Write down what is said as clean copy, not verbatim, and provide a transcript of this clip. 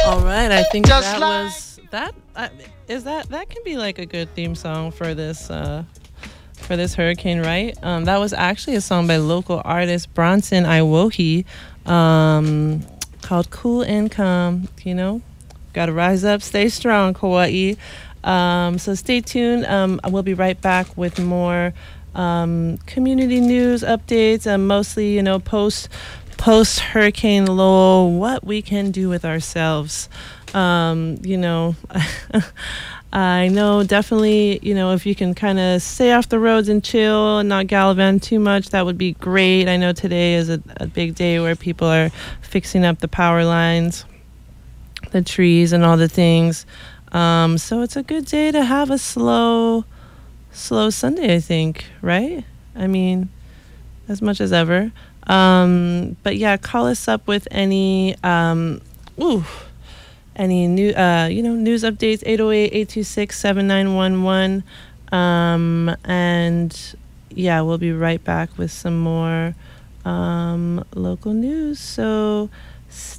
All right, I think Just that like was that. Is that can be like a good theme song for this hurricane, right? That was actually a song by local artist Bronson Iwohi, called "Cool and Calm." Gotta rise up, stay strong, Kauai. So stay tuned. We'll be right back with more community news updates, and mostly, post Hurricane Lowell, what we can do with ourselves. Um, you know, I know definitely, if you can kind of stay off the roads and chill and not gallivant too much, that would be great. I know today is a big day where people are fixing up the power lines, the trees, and all the things. So it's a good day to have a slow Sunday, I think, right? I mean, as much as ever. But yeah, call us up with ooh, any news updates, 808-826-7911. And yeah, we'll be right back with some more local news. So